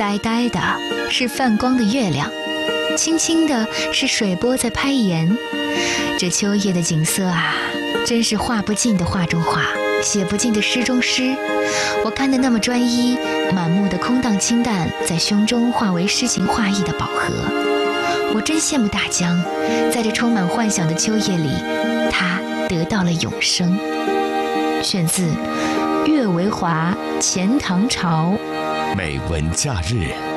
呆呆的是泛光的月亮，轻轻的是水波在拍岩。这秋夜的景色啊，真是画不尽的画中画，写不尽的诗中诗。我看得那么专一，满目的空荡清淡，在胸中化为诗情画意的宝盒。我真羡慕大江，在这充满幻想的秋夜里，他得到了永生。选自岳维华《钱塘潮》。 美文假日。